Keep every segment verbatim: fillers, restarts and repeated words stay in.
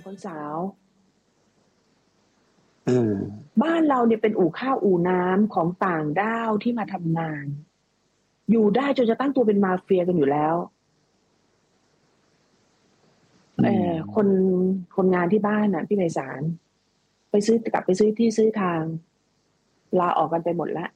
คนสาวเออบ้านเราเนี่ยเป็นอู่ข้าวอู่น้ำของต่างด้าวที่มาทำงานอยู่ได้จนจะตั้งตัวเป็นมาเฟียกันอยู่แล้วเออคนคนงานที่บ้านน่ะพี่ไพศาลไปซื้อกลับไปซื้อที่ซื้อทางลาออกกันไปหมดแล้ว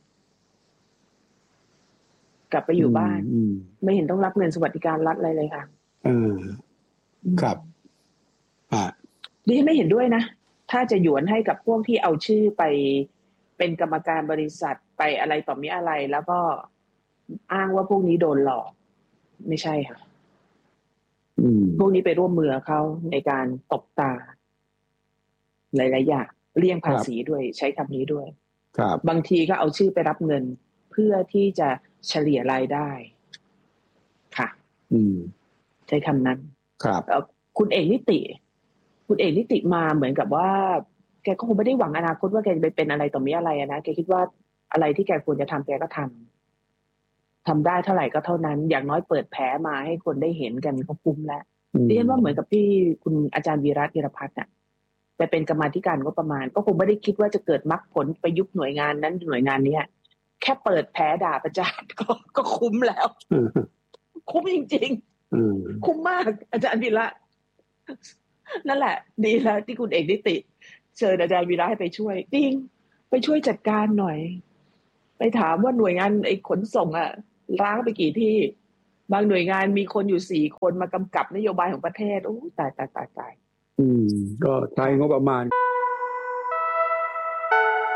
กลับไปอยู่บ้านไม่เห็นต้องรับเงินสวัสดิการรัฐอะไรเลยค่ะเออครับอ่าดิฉันไม่เห็นด้วยนะถ้าจะหยวนให้กับพวกที่เอาชื่อไปเป็นกรรมการบริษัทไปอะไรต่อมีอะไรแล้วก็อ้างว่าพวกนี้โดนหลอกไม่ใช่ค่ะพวกนี้ไปร่วมมือเขาในการตบตาหลายๆอย่างเลี่ยงภาษีด้วยใช้คำนี้ด้วยบางทีก็เอาชื่อไปรับเงินเพื่อที่จะเฉลี่ยรายได้ค่ะใช้คำนั้นครับคุณเอกนิติคุณเอกนิติมาเหมือนกับว่าแกก็คงไม่ได้หวังอนาคตว่าแกจะไปเป็นอะไรต่อมีอะไรนะแกคิดว่าอะไรที่แกควรจะทำแกก็ทำทำได้เท่าไหร่ก็เท่านั้นอย่างน้อยเปิดแผลมาให้คนได้เห็นกันก็คุ้มแล้วดิฉันว่าเหมือนกับที่คุณอาจารย์วีระธีรพัฒน์น่ะไปเป็นกรรมาธิการงบประมาณก็คงไม่ได้คิดว่าจะเกิดมรรคผลไปยุบหน่วยงานนั้นหน่วยงานนี้แค่เปิดแผลด่าประจานก็ก็คุ้มแล้วคุ้มจริงๆคุ้มมากอาจารย์วีระนั่นแหละดีแล้วที่คุณเอกนิติเชิญอาจารย์วีระให้ไปช่วยจริงไปช่วยจัดการหน่อยไปถามว่าหน่วยงานไอ้ขนส่งอ่ะล้างไปกี่ที่บางหน่วยงานมีคนอยู่สี่คนมากำกับนโยบายของประเทศโอ้ตายตายตายตายอืมก็ใช้งบประมาณ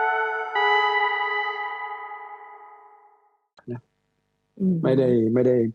นะไม่ได้ไม่ได้